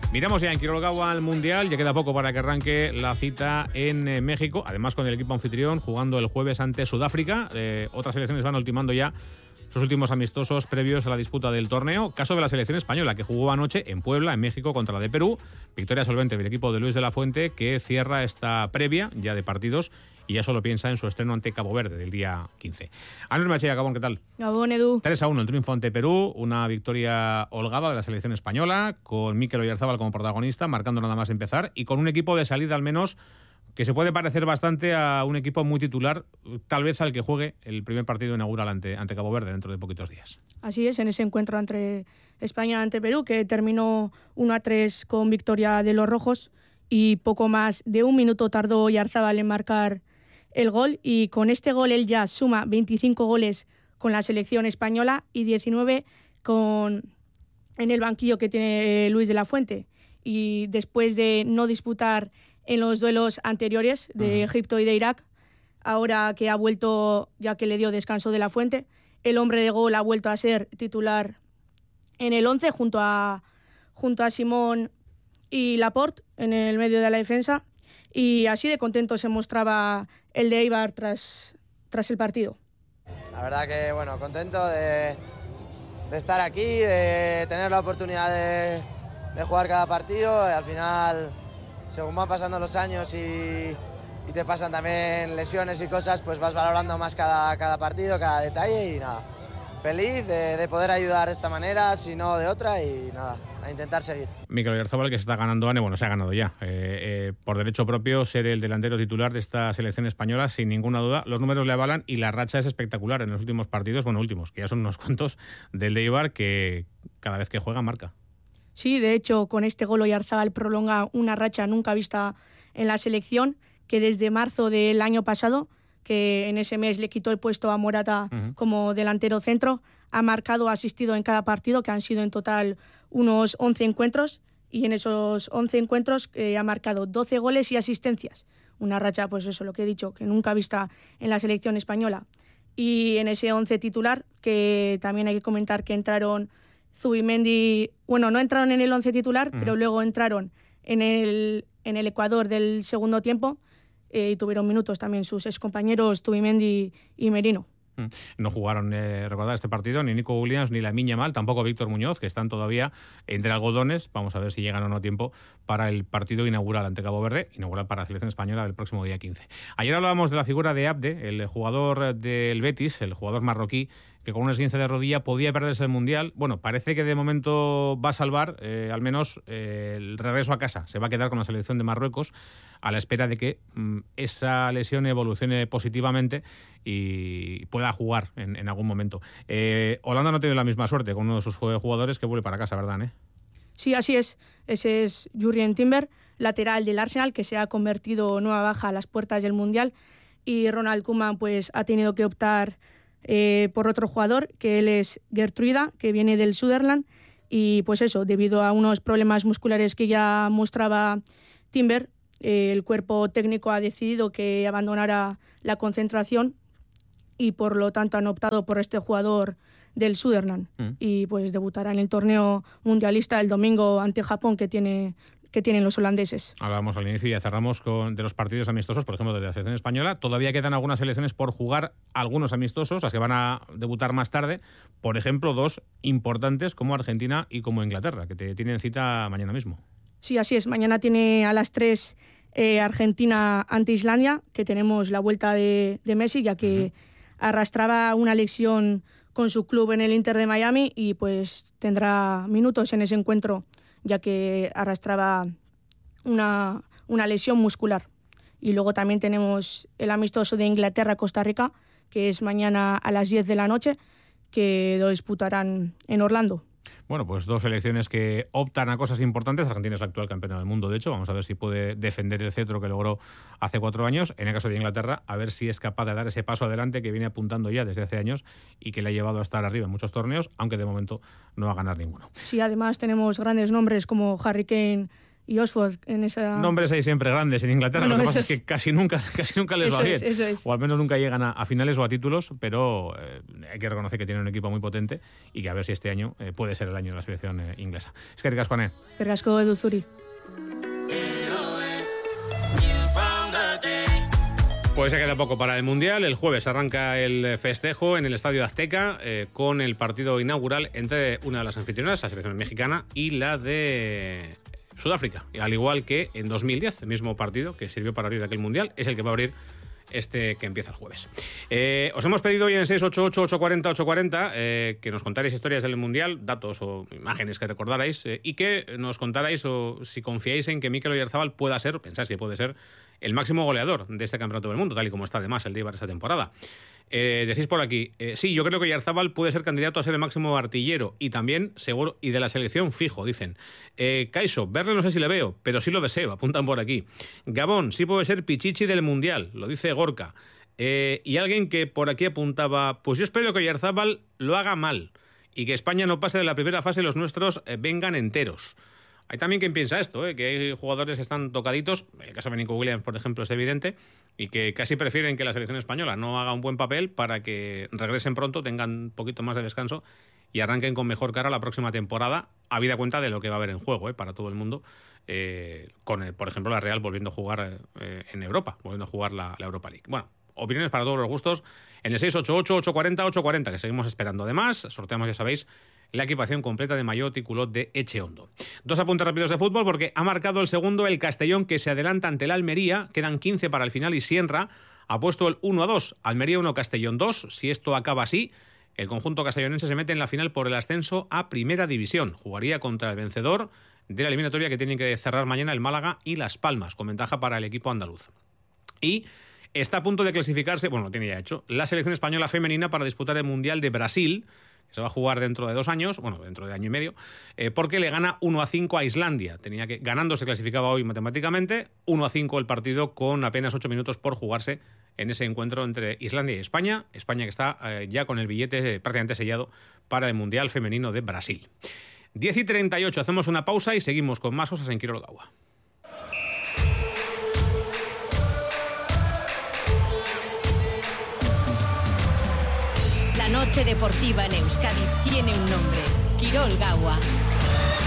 Miramos ya en Quirolegawa al Mundial, ya queda poco para que arranque la cita en México, además con el equipo anfitrión jugando el jueves ante Sudáfrica. Otras selecciones van ultimando ya sus últimos amistosos previos a la disputa del torneo. Caso de la selección española, que jugó anoche en Puebla, en México, contra la de Perú. Victoria solvente del equipo de Luis de la Fuente, que cierra esta previa ya de partidos y ya solo piensa en su estreno ante Cabo Verde del día 15. Anuel Machilla, Gabón, ¿qué tal? Gabón, Edu. 3-1 el triunfo ante Perú, una victoria holgada de la selección española, con Mikel Oyarzabal como protagonista, marcando nada más empezar, y con un equipo de salida al menos que se puede parecer bastante a un equipo muy titular, tal vez al que juegue el primer partido inaugural ante Cabo Verde dentro de poquitos días. Así es, en ese encuentro entre España ante Perú, que terminó 1-3 con victoria de los rojos, y poco más de un minuto tardó Oyarzabal en marcar el gol, y con este gol él ya suma 25 goles con la selección española y 19 en el banquillo que tiene Luis de la Fuente. Y después de no disputar en los duelos anteriores de Egipto y de Irak, ahora que ha vuelto, ya que le dio descanso de la Fuente, el hombre de gol ha vuelto a ser titular en el 11 junto a Simón y Laporte en el medio de la defensa, y así de contento se mostraba el de Eibar tras el partido. La verdad que, bueno, contento de estar aquí, de tener la oportunidad de jugar cada partido. Al final, según van pasando los años y te pasan también lesiones y cosas, pues vas valorando más cada partido, cada detalle, y nada, feliz de poder ayudar de esta manera, si no de otra, y nada, a intentar seguir. Mikel Oyarzabal, que se está ganando, bueno, se ha ganado ya, por derecho propio, ser el delantero titular de esta selección española, sin ninguna duda. Los números le avalan y la racha es espectacular en los últimos partidos, últimos, que ya son unos cuantos, del de Eibar, que cada vez que juega marca. Sí, de hecho, con este gol Oyarzabal prolonga una racha nunca vista en la selección, que desde marzo del año pasado, que en ese mes le quitó el puesto a Morata como delantero centro, ha marcado, ha asistido en cada partido, que han sido en total unos 11 encuentros, y en esos 11 encuentros ha marcado 12 goles y asistencias. Una racha, pues eso, lo que he dicho, que nunca vista en la selección española. Y en ese 11 titular, que también hay que comentar que entraron Zubimendi, bueno, no entraron en el 11 titular, pero luego entraron en el Ecuador del segundo tiempo, y tuvieron minutos también sus excompañeros Zubimendi y Merino. No jugaron, recordar este partido, ni Nico Williams ni Lamine Yamal, tampoco Víctor Muñoz, que están todavía entre algodones. Vamos a ver si llegan o no a tiempo para el partido inaugural ante Cabo Verde, inaugural para la selección española el próximo día 15. Ayer hablábamos de la figura de Abde, el jugador del Betis, el jugador marroquí, que con un esguince de rodilla podía perderse el Mundial. Bueno, parece que de momento va a salvar al menos el regreso a casa. Se va a quedar con la selección de Marruecos a la espera de que esa lesión evolucione positivamente y pueda jugar en algún momento. Holanda no tiene la misma suerte con uno de sus jugadores que vuelve para casa, ¿verdad, Sí, así es. Ese es Jurrien Timber, lateral del Arsenal, que se ha convertido nueva baja a las puertas del Mundial, y Ronald Koeman pues ha tenido que optar por otro jugador, que él es Geertruida, que viene del Sunderland, y pues eso, debido a unos problemas musculares que ya mostraba Timber, el cuerpo técnico ha decidido que abandonara la concentración, y por lo tanto han optado por este jugador del Sunderland, y pues debutará en el torneo mundialista el domingo ante Japón, que tienen los holandeses. Hablábamos al inicio y ya cerramos de los partidos amistosos, por ejemplo, de la selección española. Todavía quedan algunas selecciones por jugar, algunos amistosos, las que van a debutar más tarde. Por ejemplo, dos importantes como Argentina y como Inglaterra, que tienen cita mañana mismo. Sí, así es. Mañana tiene a las 3 Argentina ante Islandia, que tenemos la vuelta de Messi, ya que arrastraba una lesión con su club en el Inter de Miami, y pues tendrá minutos en ese encuentro, ya que arrastraba una lesión muscular. Y luego también tenemos el amistoso de Inglaterra-Costa Rica, que es mañana a las 10 de la noche, que lo disputarán en Orlando. Bueno, pues dos selecciones que optan a cosas importantes. Argentina es la actual campeona del mundo, de hecho. Vamos a ver si puede defender el cetro que logró hace 4 años. En el caso de Inglaterra, a ver si es capaz de dar ese paso adelante que viene apuntando ya desde hace años y que le ha llevado a estar arriba en muchos torneos, aunque de momento no va a ganar ninguno. Sí, además tenemos grandes nombres como Harry Kane y Oxford en esa... Nombres hay siempre grandes en Inglaterra, Bueno, lo que pasa es que casi nunca les va bien. Eso es. O al menos nunca llegan a finales o a títulos, pero hay que reconocer que tienen un equipo muy potente y que a ver si este año puede ser el año de la selección inglesa. Eskerrik asko, Ane. Eskerrik asko, Edu Zuri. Pues ya queda poco para el Mundial. El jueves arranca el festejo en el Estadio Azteca con el partido inaugural entre una de las anfitrionas, la selección mexicana, y la de Sudáfrica. Al igual que en 2010, el mismo partido que sirvió para abrir aquel Mundial, es el que va a abrir este que empieza el jueves. Os hemos pedido hoy en 688-840-840 que nos contarais historias del Mundial, datos o imágenes que recordarais y que nos contarais o si confiáis en que Mikel Oyarzabal pueda ser, pensáis que puede ser, el máximo goleador de este campeonato del mundo, tal y como está además el de Eibar esta temporada. Decís por aquí, sí, yo creo que Oyarzabal puede ser candidato a ser el máximo artillero y también, seguro, y de la selección fijo, dicen. Kaiso, verle no sé si le veo, pero sí lo deseo, apuntan por aquí. Gabón, sí puede ser Pichichi del Mundial, lo dice Gorka. Y alguien que por aquí apuntaba, pues yo espero que Oyarzabal lo haga mal y que España no pase de la primera fase y los nuestros vengan enteros. Hay también quien piensa esto, que hay jugadores que están tocaditos, el caso de Nico Williams, por ejemplo, es evidente, y que casi prefieren que la selección española no haga un buen papel para que regresen pronto, tengan un poquito más de descanso y arranquen con mejor cara la próxima temporada, habida cuenta de lo que va a haber en juego para todo el mundo, con, por ejemplo, la Real volviendo a jugar en Europa, volviendo a jugar la Europa League. Bueno, opiniones para todos los gustos en el 688-840-840, que seguimos esperando. Además, sorteamos, ya sabéis, la equipación completa de maillot y culot de Echeondo. Dos apuntes rápidos de fútbol, porque ha marcado el segundo el Castellón, que se adelanta ante el Almería. Quedan 15 para el final y Sienra ha puesto el 1-2. Almería 1, Castellón 2. Si esto acaba así, el conjunto castellonense se mete en la final por el ascenso a Primera División. Jugaría contra el vencedor de la eliminatoria que tienen que cerrar mañana el Málaga y Las Palmas, con ventaja para el equipo andaluz. Y está a punto de clasificarse, bueno, lo tiene ya hecho, la selección española femenina para disputar el Mundial de Brasil, que se va a jugar dentro de 2 años, bueno, dentro de año y medio, porque le gana 1-5 a Islandia. Ganando se clasificaba hoy matemáticamente, 1-5 el partido con apenas 8 minutos por jugarse en ese encuentro entre Islandia y España. España que está ya con el billete prácticamente sellado para el Mundial femenino de Brasil. 10:38, hacemos una pausa y seguimos con más cosas en Kirol Gaua. La noche deportiva en Euskadi tiene un nombre: Kirol Gaua.